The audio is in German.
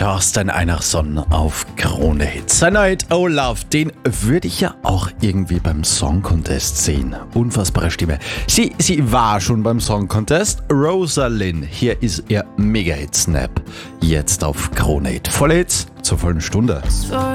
Thorsten Einarsson auf Krone Hits. Sein neuer Hit Oh Love, den würde ich ja auch irgendwie beim Song Contest sehen. Unfassbare Stimme. Sie war schon beim Song Contest. Rosalind, hier ist ihr Mega-Hit Snap. Jetzt auf Krone Hit. Volle Hits zur vollen Stunde.